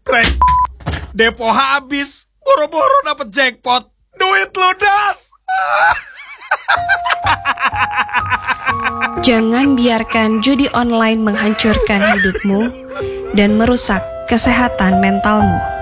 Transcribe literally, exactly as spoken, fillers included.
Rek, depo habis, boro-boro dapet jackpot, duit ludas. Jangan biarkan judi online menghancurkan hidupmu dan merusak kesehatan mentalmu.